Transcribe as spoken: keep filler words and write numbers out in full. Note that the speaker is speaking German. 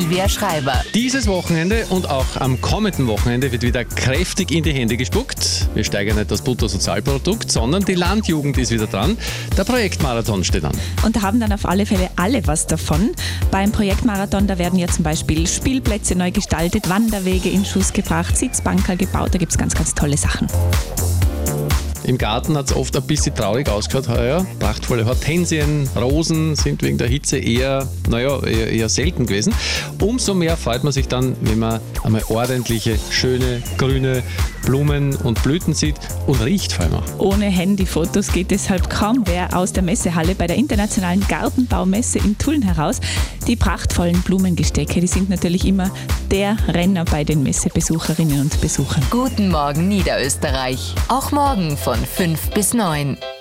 Svea Schreiber. Dieses Wochenende und auch am kommenden Wochenende wird wieder kräftig in die Hände gespuckt. Wir steigern nicht das Bruttosozialprodukt, sondern die Landjugend ist wieder dran. Der Projektmarathon steht an. Und da haben dann auf alle Fälle alle was davon. Beim Projektmarathon, da werden ja zum Beispiel Spielplätze neu gestaltet, Wanderwege in Schuss gebracht, Sitzbankerl gebaut, da gibt es ganz, ganz tolle Sachen. Im Garten hat es oft ein bisschen traurig ausgeschaut heuer. Prachtvolle Hortensien, Rosen sind wegen der Hitze eher, naja, eher, eher selten gewesen. Umso mehr freut man sich dann, wenn man einmal ordentliche, schöne, grüne Blumen und Blüten sieht und riecht vor allem auch. Ohne Handyfotos geht deshalb kaum wer aus der Messehalle bei der Internationalen Gartenbaumesse in Tulln heraus. Die prachtvollen Blumengestecke, die sind natürlich immer der Renner bei den Messebesucherinnen und Besuchern. Guten Morgen Niederösterreich. Auch morgen von fünf bis neun.